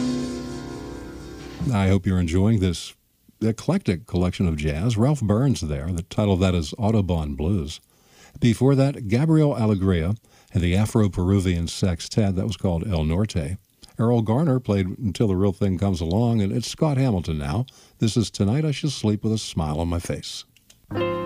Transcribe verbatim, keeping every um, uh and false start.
I hope you're enjoying this eclectic collection of jazz. Ralph Burns there. The title of that is Audubon Blues. Before that, Gabriel Alegria and the Afro-Peruvian Sextet. That was called El Norte. Errol Garner played Until the Real Thing Comes Along, and it's Scott Hamilton now. This is Tonight I Shall Sleep with a Smile on My Face.